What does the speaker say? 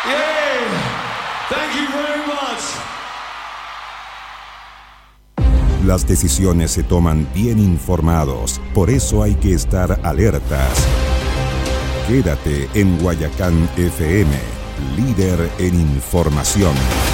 Thank you very much. Las decisiones se toman bien informados, por eso hay que estar alertas. Quédate en Guayacán FM, líder en información.